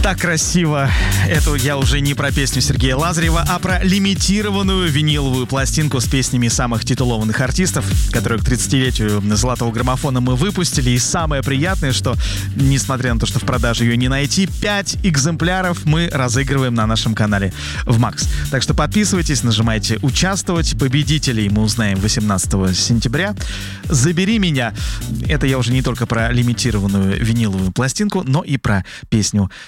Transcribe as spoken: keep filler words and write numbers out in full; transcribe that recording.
Так красиво. Это я уже не про песню Сергея Лазарева, а про лимитированную виниловую пластинку с песнями самых титулованных артистов, которую к тридцатилетию золотого граммофона мы выпустили. И самое приятное, что, несмотря на то, что в продаже ее не найти, пять экземпляров мы разыгрываем на нашем канале в Макс. Так что подписывайтесь, нажимайте «Участвовать». Победителей мы узнаем восемнадцатого сентября. «Забери меня». Это я уже не только про лимитированную виниловую пластинку, но и про песню